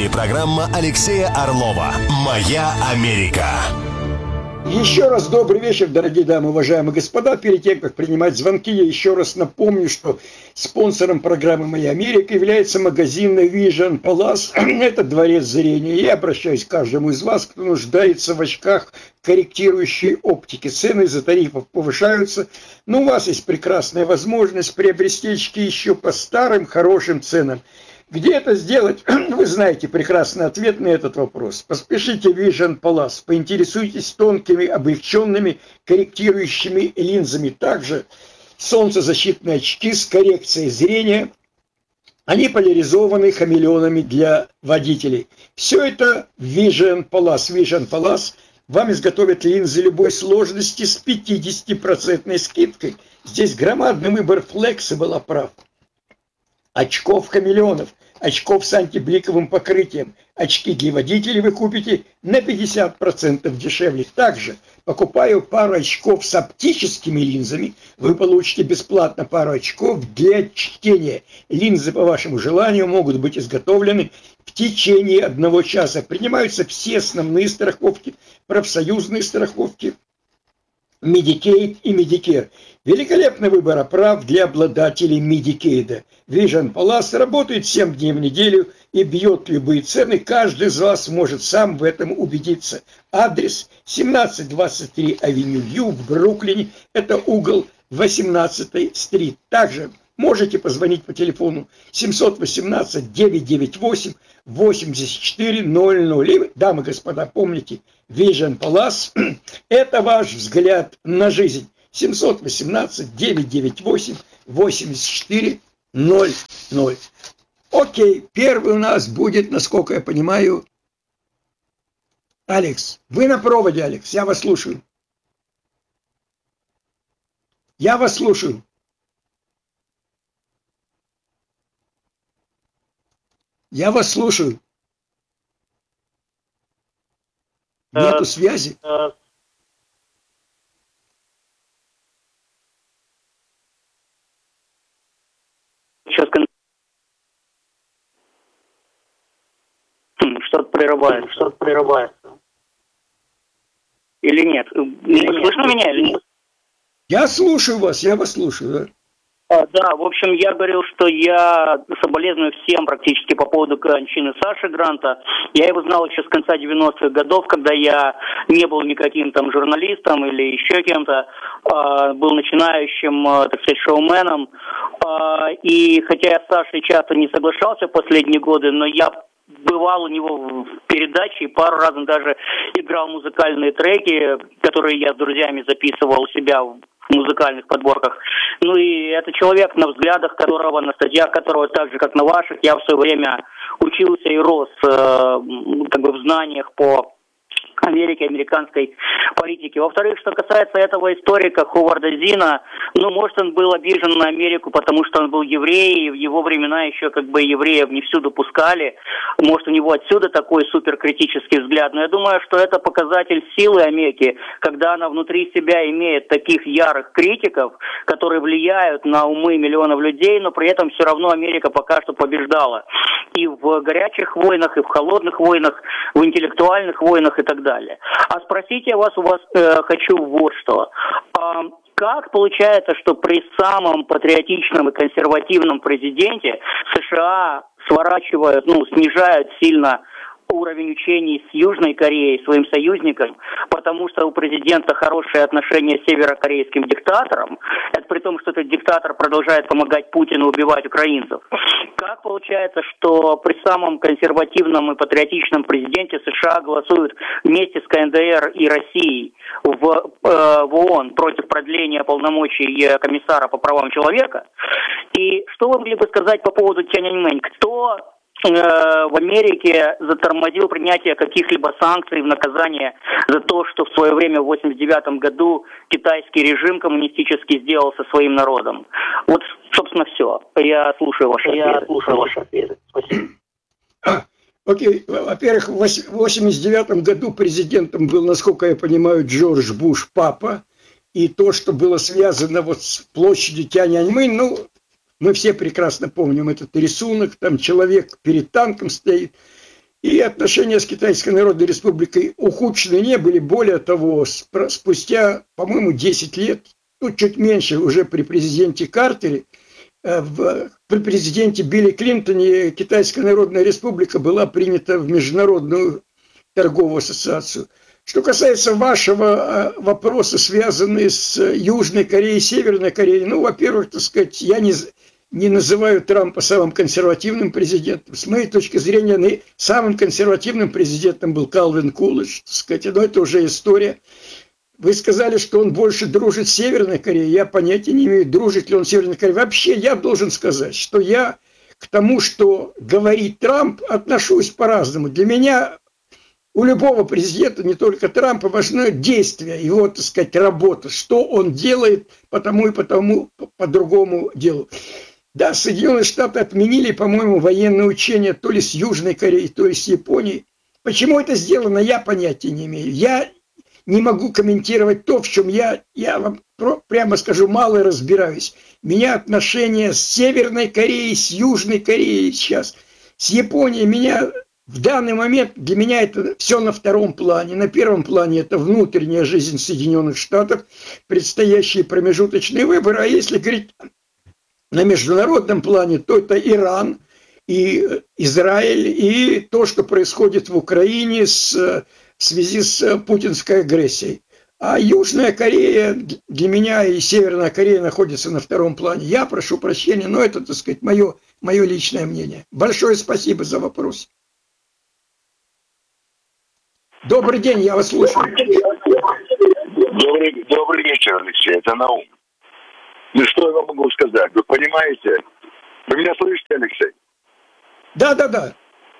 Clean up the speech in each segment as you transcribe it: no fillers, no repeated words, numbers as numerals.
эфире программа Алексея Орлова «Моя Америка». Еще раз добрый вечер, дорогие дамы, уважаемые господа. Перед тем, как принимать звонки, я еще раз напомню, что спонсором программы «Моя Америка» является магазин Vision Palace. Это дворец зрения. Я обращаюсь к каждому из вас, кто нуждается в очках корректирующей оптики. Цены из-за тарифов повышаются, но у вас есть прекрасная возможность приобрести очки еще по старым хорошим ценам. Где это сделать? Вы знаете прекрасный ответ на этот вопрос. Поспешите в Vision Palace, поинтересуйтесь тонкими, облегченными, корректирующими линзами. Также солнцезащитные очки с коррекцией зрения. Они поляризованы хамелеонами для водителей. Все это в Vision Palace. Vision Palace вам изготовят линзы любой сложности с 50% скидкой. Здесь громадный выбор Flexible оправ. Очков хамелеонов, очков с антибликовым покрытием. Очки для водителей вы купите на 50% дешевле. Также, покупая пару очков с оптическими линзами, вы получите бесплатно пару очков для чтения. Линзы по вашему желанию могут быть изготовлены в течение 1 часа. Принимаются все основные страховки, профсоюзные страховки, Medicaid и Medicare. Великолепный выбор оправ для обладателей Medicaid. Vision Palace работает 7 дней в неделю и бьет любые цены. Каждый из вас может сам в этом убедиться. Адрес 1723 Авеню Ю в Бруклине. Это угол 18-й стрит. Также можете позвонить по телефону 718-998-8400. И, дамы и господа, помните, Vision Palace – это ваш взгляд на жизнь. 718-998-8400. Окей, первый у нас будет, насколько я понимаю, Алекс. Вы на проводе, Алекс, я вас слушаю. Я вас слушаю. Я вас слушаю. Нету связи? Сейчас что-то прерывается. Или нет? Слышно меня или нет? Я слушаю вас, я вас слушаю, да. Да, в общем, я говорил, что я соболезную всем практически по поводу кончины Саши Гранта. Я его знал еще с конца 90-х годов, когда я не был никаким там журналистом или еще кем-то, был начинающим, так сказать, шоуменом. И хотя я с Сашей часто не соглашался в последние годы, но я бывал у него в передаче и пару раз даже играл музыкальные треки, которые я с друзьями записывал у себя в музыкальных подборках. Ну и это человек, на взглядах которого, на статьях которого, так же, как на ваших, я в свое время учился и рос как бы в знаниях по Америке, американской политике. Во-вторых, что касается этого историка Ховарда Зина, ну, может, он был обижен на Америку, потому что он был еврей, и в его времена еще как бы евреев не всюду пускали. Может, у него отсюда такой суперкритический взгляд. Но я думаю, что это показатель силы Америки, когда она внутри себя имеет таких ярых критиков, которые влияют на умы миллионов людей, но при этом все равно Америка пока что побеждала. И в горячих войнах, и в холодных войнах, в интеллектуальных войнах и так далее. А спросить я вас хочу вот что. Как получается, что при самом патриотичном и консервативном президенте США сворачивают, снижают сильно уровень учений с Южной Кореей, своим союзникам, потому что у президента хорошие отношения с северокорейским диктатором, это при том, что этот диктатор продолжает помогать Путину убивать украинцев. Как получается, что при самом консервативном и патриотичном президенте США голосуют вместе с КНДР и Россией в ООН против продления полномочий комиссара по правам человека? И что вы могли бы сказать по поводу Тяньаньмэнь? Кто в Америке затормозил принятие каких-либо санкций в наказание за то, что в свое время в 1989 году китайский режим коммунистический сделал со своим народом? Вот, собственно, все. Я слушаю ваши ответы. Спасибо. Окей. Во-первых, в 1989 году президентом был, насколько я понимаю, Джордж Буш папа. И то, что было связано вот с площадью Тяньаньмэнь, мы все прекрасно помним этот рисунок, там человек перед танком стоит. И отношения с Китайской Народной Республикой ухудшены не были. Более того, спустя, по-моему, 10 лет, ну, чуть меньше, уже при президенте Картере, при президенте Билли Клинтоне Китайская Народная Республика была принята в Международную торговую ассоциацию. Что касается вашего вопроса, связанного с Южной Кореей и Северной Кореей, ну, во-первых, так сказать, я не называю Трампа самым консервативным президентом. С моей точки зрения, самым консервативным президентом был Калвин Кулич, так сказать, но это уже история. Вы сказали, что он больше дружит с Северной Кореей. Я понятия не имею, дружит ли он с Северной Кореей. Вообще, я должен сказать, что я к тому, что говорит Трамп, отношусь по-разному. Для меня у любого президента, не только Трампа, важно действие, его, так сказать, работа, что он делает по тому и по другому делу. Да, Соединенные Штаты отменили, по-моему, военные учения то ли с Южной Кореей, то ли с Японией. Почему это сделано, я понятия не имею. Я не могу комментировать то, в чем я вам прямо скажу, мало разбираюсь. У меня отношения с Северной Кореей, с Южной Кореей сейчас, с Японией. В данный момент для меня это все на втором плане. На первом плане это внутренняя жизнь Соединенных Штатов, предстоящие промежуточные выборы. А если говорить на международном плане, то это Иран и Израиль, и то, что происходит в Украине в связи с путинской агрессией. А Южная Корея для меня и Северная Корея находятся на втором плане. Я прошу прощения, но это, так сказать, мое личное мнение. Большое спасибо за вопрос. Добрый день, я вас слушаю. Добрый вечер, Алексей, это Наум. Ну что я вам могу сказать? Вы понимаете? Вы меня слышите, Алексей? Да.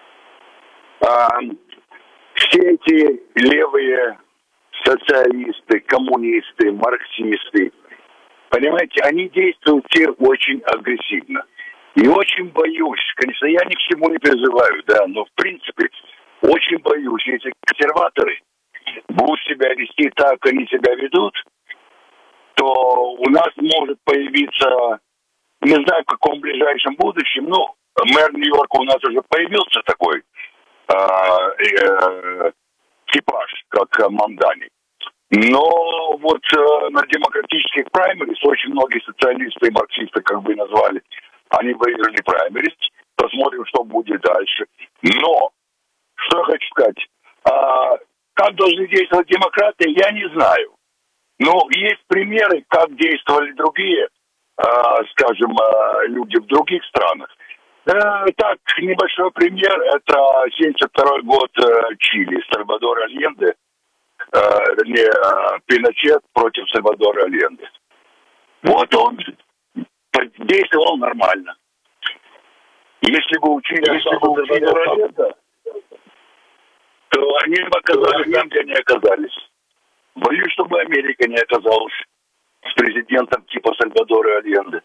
Все эти левые социалисты, коммунисты, марксисты, понимаете, они действуют все очень агрессивно. И очень боюсь, конечно, я ни к чему не призываю, да, но в принципе очень боюсь, если консерваторы будут себя вести так, как они себя ведут, то у нас может появиться, не знаю, в каком ближайшем будущем, ну, мэр Нью-Йорка у нас уже появился такой типаж, как Мамдани. Но вот на демократических праймерис очень многие социалисты и марксисты, как бы назвали, они выиграли праймерис. Посмотрим, что будет дальше. Но, что я хочу сказать, как должны действовать демократы, я не знаю. Но есть примеры, как действовали другие, скажем, люди в других странах. Так, небольшой пример, это 1972 год Чили, Сальвадор Альенде, Пиночет против Сальвадора Альенде. Вот он действовал нормально. Если бы учили Сальвадора Альенде, то они бы оказались там, где они оказались. Боюсь, чтобы Америка не оказалась с президентом типа Сальвадора Альенде.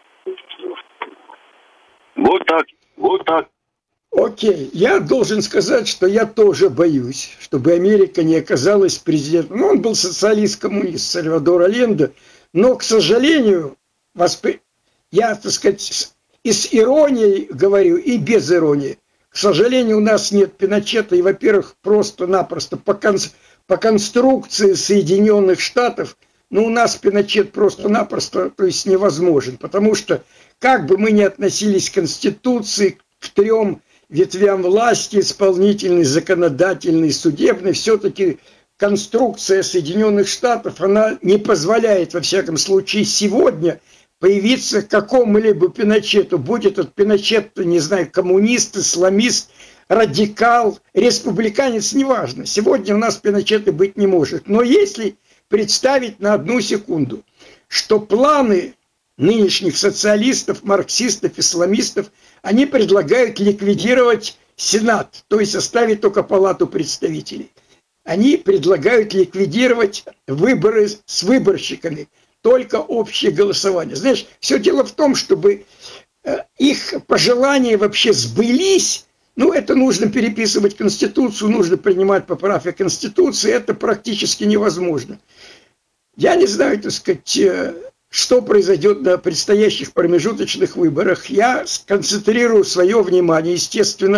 Вот так. Окей, я должен сказать, что я тоже боюсь, чтобы Америка не оказалась президентом. Ну, он был социалист-коммунист Сальвадор Альенде, но, к сожалению, я, так сказать, и с иронией говорю, и без иронии. К сожалению, у нас нет Пиночета, и, во-первых, просто-напросто по конструкции Соединенных Штатов, у нас Пиночет просто-напросто, то есть невозможен, потому что как бы мы ни относились к Конституции, к трем ветвям власти, исполнительной, законодательной, судебной, все-таки конструкция Соединенных Штатов, она не позволяет, во всяком случае, сегодня появиться какому-либо Пиночету. Будь этот Пиночет, не знаю, коммунист, исламист, радикал, республиканец, неважно. Сегодня у нас Пиночета быть не может. Но если представить на одну секунду, что планы нынешних социалистов, марксистов, исламистов, они предлагают ликвидировать Сенат, то есть оставить только Палату представителей. Они предлагают ликвидировать выборы с выборщиками, только общее голосование. Знаешь, все дело в том, чтобы их пожелания вообще сбылись. Это нужно переписывать Конституцию, нужно принимать поправки Конституции, это практически невозможно. Я не знаю, так сказать, что произойдет на предстоящих промежуточных выборах. Я сконцентрирую свое внимание, естественно,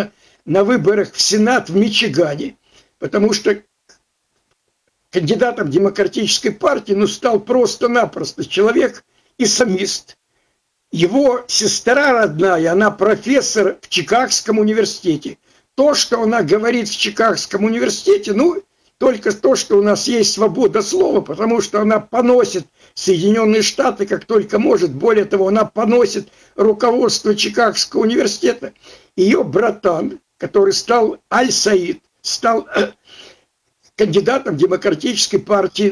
на выборах в Сенат в Мичигане, потому что кандидатом демократической партии стал просто-напросто человек исламист. Его сестра родная, она профессор в Чикагском университете. То, что она говорит в Чикагском университете, только то, что у нас есть свобода слова, потому что она поносит Соединенные Штаты как только может. Более того, она поносит руководство Чикагского университета. Ее братан, который стал Аль-Саид, стал кандидатом демократической партии.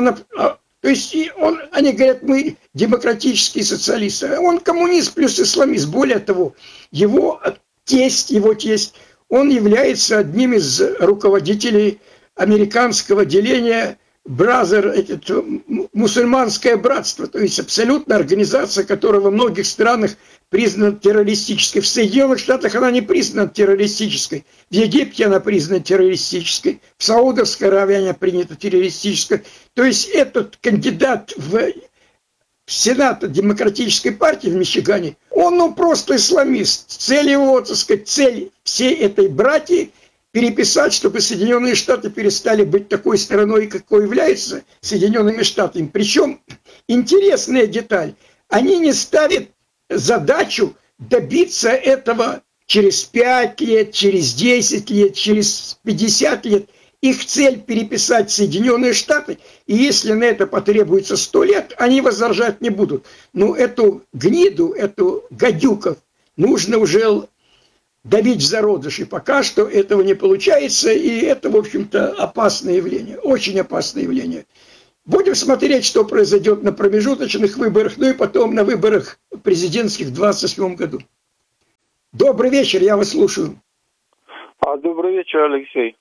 Они говорят, мы демократические социалисты. Он коммунист плюс исламист. Более того, его тесть, он является одним из руководителей американского деления мусульманское братство, то есть абсолютно организация, которая во многих странах признана террористической. В Соединенных Штатах она не признана террористической, в Египте она признана террористической, в Саудовской Аравии она принята террористической. То есть этот кандидат в Сенат демократической партии в Мичигане, он просто исламист. Цель его, цель всей этой братьи переписать, чтобы Соединенные Штаты перестали быть такой страной, какой являются Соединенными Штатами. Причем интересная деталь, они не ставят задачу добиться этого через 5 лет, через 10 лет, через 50 лет. Их цель переписать Соединенные Штаты, и если на это потребуется 100 лет, они возражать не будут. Эту гниду, эту гадюков нужно уже давить в зародыш, и пока что этого не получается, и это, в общем-то, опасное явление, очень опасное явление. Будем смотреть, что произойдет на промежуточных выборах, и потом на выборах президентских в 2027 году. Добрый вечер, я вас слушаю. Добрый вечер, Алексей.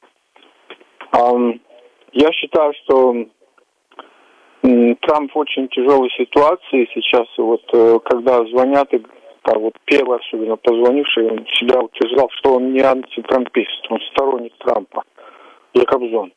Я считаю, что Трамп в очень тяжелой ситуации сейчас, когда звонят, первый особенно позвонивший, он всегда утверждал, что он не антитрампист, он сторонник Трампа, Якобсон.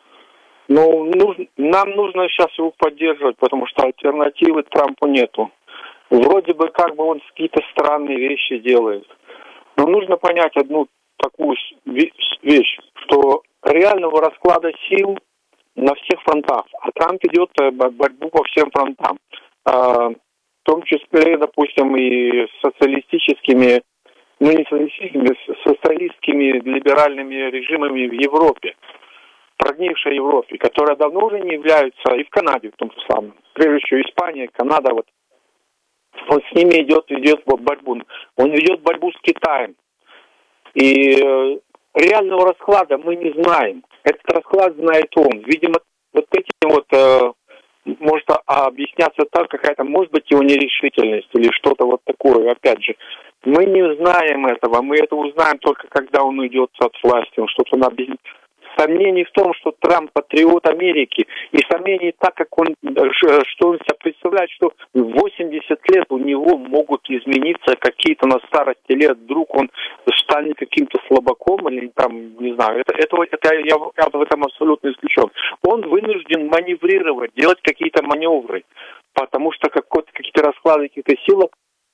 Нам нужно сейчас его поддерживать, потому что альтернативы Трампу нету. Вроде бы он какие-то странные вещи делает. Но нужно понять одну такую вещь, что реального расклада сил на всех фронтах, а Трамп идет борьбу по всем фронтам. В том числе, допустим, и социалистическими, не социалистическими, социалистскими либеральными режимами в Европе, прогнившей Европе, которые давно уже не являются, и в Канаде в том же самом, прежде всего Испания, Канада, он с ними ведет борьбу. Он ведет борьбу с Китаем. И реального расклада мы не знаем. Этот расклад знает он. Видимо, этим может объясняться так, какая-то, может быть, его нерешительность или что-то такое. Опять же, мы не знаем этого. Мы это узнаем только, когда он уйдет от власти. Он что-то объяснит. Сомнений в том, что Трамп патриот Америки, и сомнений так, что он себя представляет, что в 80 лет у него могут измениться какие-то на старости лет, вдруг он станет каким-то слабаком или не знаю, я в этом абсолютно исключен. Он вынужден маневрировать, делать какие-то маневры, потому что какие-то расклады, какие-то силы.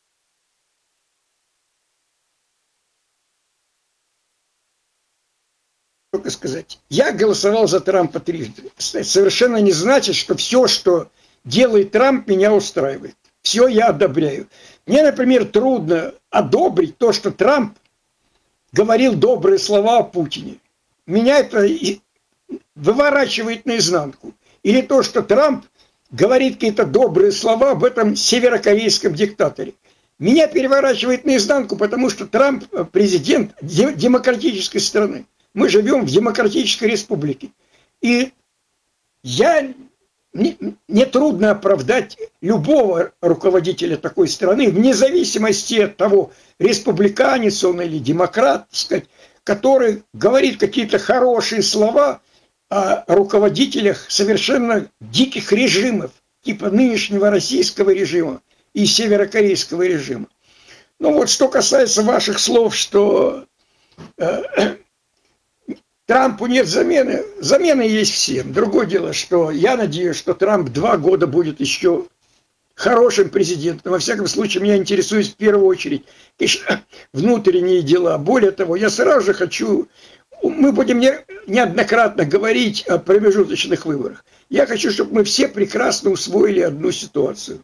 Только сказать, я голосовал за Трампа трижды. Совершенно не значит, что все, что делает Трамп, меня устраивает. Все я одобряю. Мне, например, трудно одобрить то, что Трамп говорил добрые слова о Путине. Меня это выворачивает наизнанку. Или то, что Трамп говорит какие-то добрые слова об этом северокорейском диктаторе. Меня переворачивает наизнанку, потому что Трамп президент демократической страны. Мы живем в демократической республике. И мне трудно оправдать любого руководителя такой страны, вне зависимости от того, республиканец он или демократ, который говорит какие-то хорошие слова о руководителях совершенно диких режимов, типа нынешнего российского режима и северокорейского режима. Что касается ваших слов, что Трампу нет замены. Замены есть всем. Другое дело, что я надеюсь, что Трамп 2 года будет еще хорошим президентом. Во всяком случае, меня интересует в первую очередь, конечно, внутренние дела. Более того, я сразу же хочу... Мы будем неоднократно говорить о промежуточных выборах. Я хочу, чтобы мы все прекрасно усвоили одну ситуацию.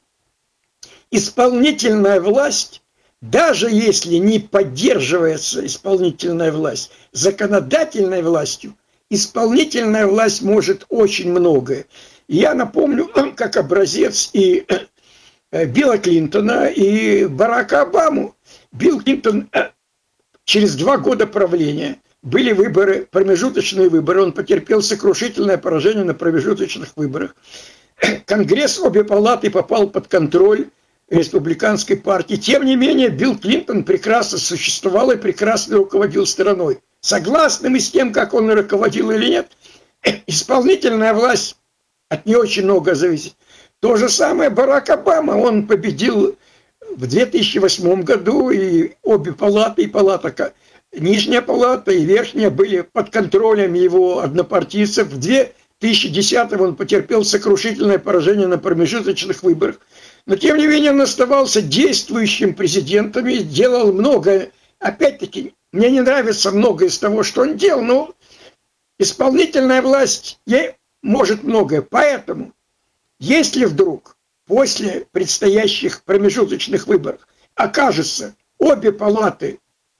Исполнительная власть, даже если не поддерживается исполнительная власть законодательной властью, исполнительная власть может очень многое. Я напомню, как образец и Билла Клинтона, и Барака Обаму. Билл Клинтон через 2 года правления, были выборы, промежуточные выборы, он потерпел сокрушительное поражение на промежуточных выборах. Конгресс, обе палаты попал под контроль республиканской партии. Тем не менее, Билл Клинтон прекрасно существовал и прекрасно руководил страной. Согласны мы с тем, как он руководил или нет? Исполнительная власть от нее очень много зависит. То же самое Барак Обама. Он победил в 2008 году, и обе палаты, и палата, нижняя палата и верхняя, были под контролем его однопартийцев. В 2010 он потерпел сокрушительное поражение на промежуточных выборах. Но, тем не менее, он оставался действующим президентом и делал многое. Опять-таки, мне не нравится многое из того, что он делал, но исполнительная власть может многое. Поэтому, если вдруг после предстоящих промежуточных выборов окажется, обе палаты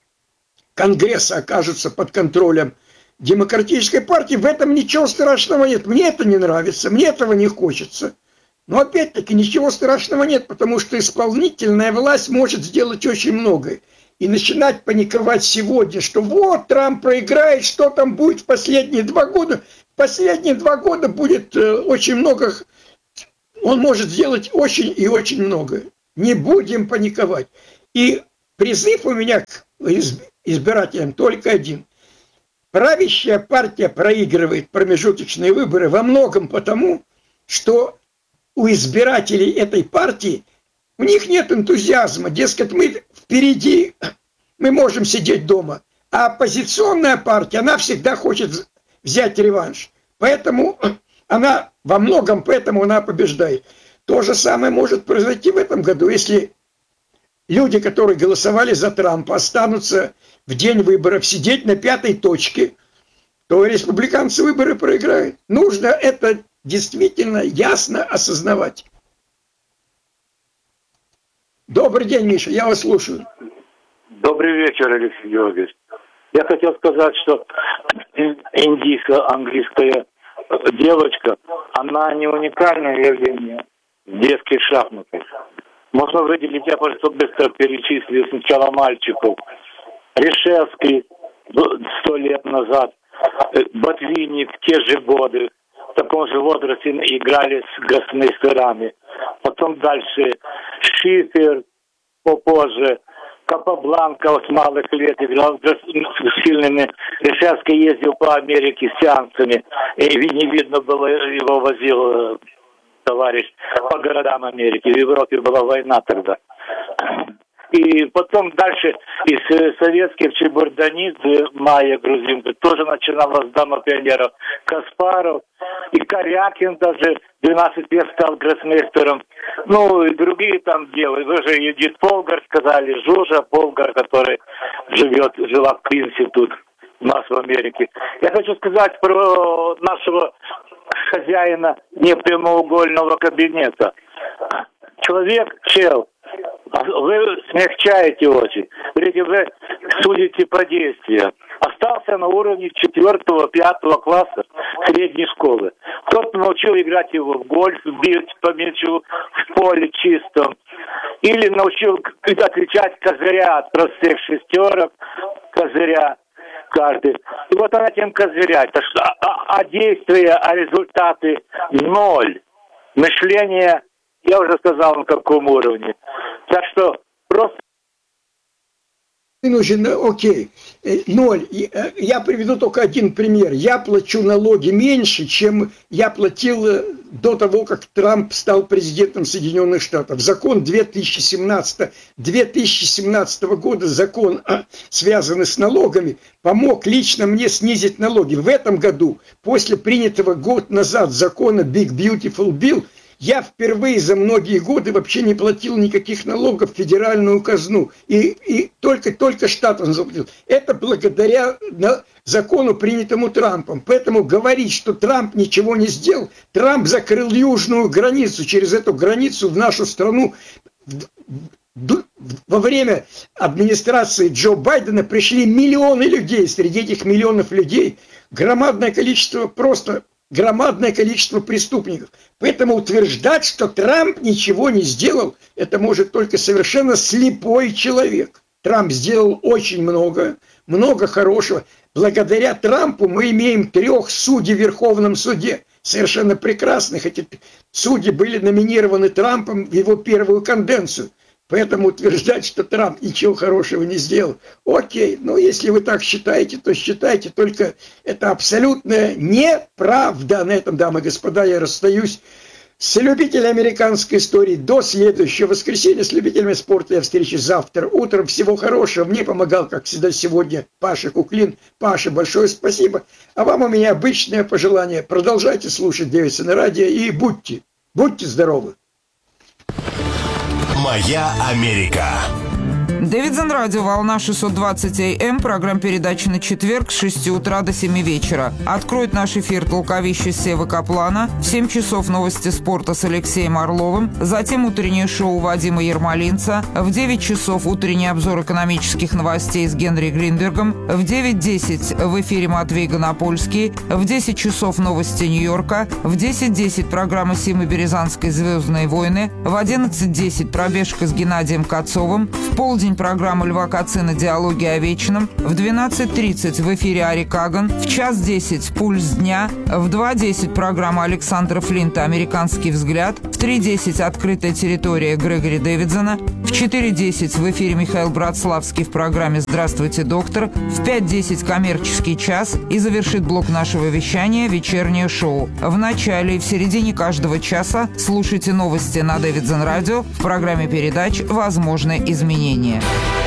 Конгресса окажутся под контролем Демократической партии, в этом ничего страшного нет. Мне это не нравится, мне этого не хочется. Но опять-таки ничего страшного нет, потому что исполнительная власть может сделать очень многое. И начинать паниковать сегодня, что вот Трамп проиграет, что там будет в последние 2 года. В последние 2 года будет очень много, он может сделать очень и очень многое. Не будем паниковать. И призыв у меня к избирателям только один. Правящая партия проигрывает промежуточные выборы во многом потому, что у избирателей этой партии, у них нет энтузиазма. Дескать, мы впереди, мы можем сидеть дома. А оппозиционная партия, она всегда хочет взять реванш. Поэтому она, во многом поэтому она побеждает. То же самое может произойти в этом году, если люди, которые голосовали за Трампа, останутся в день выборов сидеть на 5-й точке, то республиканцы выборы проиграют. Нужно это действительно ясно осознавать. Добрый день, Миша, я вас слушаю. Добрый вечер, Алексей Георгиевич. Я хотел сказать, что индийско-английская девочка, она не уникальное явление в детских шахматах. Можно выделить, я просто быстро перечислил сначала мальчиков. Решевский 100 лет назад, Ботвинник в те же годы, в таком же возрасте играли с гроссмейстерами. Потом дальше Шифер попозже, Капабланка с малых лет играл с сильными. Решевский ездил по Америке с сеансами, и не видно было, его возил товарищ по городам Америки. В Европе была война тогда. И потом дальше из советских Чебурданидзе, Майя Грузинка, тоже начиналась дама пионеров. Каспаров и Корякин даже 12 лет стал гроссмейстером. Ну и другие там девы. Вы же Эдит Полгар сказали, Жужа Полгар, которая жила в Квинсе тут у нас в Америке. Я хочу сказать про нашего хозяина непрямоугольного кабинета. Чел, вы смягчаете очень. Говорите, вы судите по действиям. Остался на уровне 4-5 класса средней школы. Кто-то научил играть его в гольф, бить по мячу в поле чистом. Или научил отличать козыря от простых шестерок, козыря карты. И вот он этим козыряет. А действия, а результаты ноль. Мышление, я уже сказал, на каком уровне. Так что просто... Нужен, окей, 0. Я приведу только один пример. Я плачу налоги меньше, чем я платил до того, как Трамп стал президентом Соединенных Штатов. Закон 2017 года, закон, связанный с налогами, помог лично мне снизить налоги. В этом году, после принятого год назад закона Big Beautiful Bill, Я впервые за многие годы вообще не платил никаких налогов в федеральную казну. И только штатам заплатил. Это благодаря закону, принятому Трампом. Поэтому говорить, что Трамп ничего не сделал, Трамп закрыл южную границу. Через эту границу в нашу страну во время администрации Джо Байдена пришли миллионы людей. Среди этих миллионов людей громадное количество преступников. Поэтому утверждать, что Трамп ничего не сделал, это может только совершенно слепой человек. Трамп сделал очень много хорошего. Благодаря Трампу мы имеем 3 судей в Верховном суде. Совершенно прекрасных. Эти судьи были номинированы Трампом в его первую каденцию. Поэтому утверждать, что Трамп ничего хорошего не сделал. Окей, если вы так считаете, то считайте, только это абсолютная неправда. На этом, дамы и господа, я расстаюсь с любителями американской истории. До следующего воскресенья. С любителями спорта я встречусь завтра утром. Всего хорошего. Мне помогал, как всегда, сегодня Паша Куклин. Паша, большое спасибо. А вам у меня обычное пожелание. Продолжайте слушать Дэвидсон радио и будьте здоровы. «Моя Америка». Дэвидсон радио, волна 620 АМ, программа передачи на четверг с 6 утра до 7 вечера. Откроет наш эфир толковище Севы Каплана, в 7 часов новости спорта с Алексеем Орловым, затем утреннее шоу Вадима Ермолинца, в 9 часов утренний обзор экономических новостей с Генри Гринбергом, в 9:10 в эфире Матвей Гонопольский, в 10 часов новости Нью-Йорка, в 10:10 программа Симы Березанской «Звездные войны», в 11:10 пробежка с Геннадием Кацовым, в полдень программа Льва Кацина «Диалоги о вечном», в 12:30 в эфире Ари Каган, в 1:10 «Пульс дня», в 2:10 программа Александра Флинта «Американский взгляд», в 3:10 «Открытая территория» Грегори Дэвидсона, в 4:10 в эфире Михаил Братславский в программе «Здравствуйте, доктор», в 5:10 «Коммерческий час» и завершит блок нашего вещания «Вечернее шоу». В начале и в середине каждого часа слушайте новости на Дэвидсон радио в программе передач «Возможны изменения».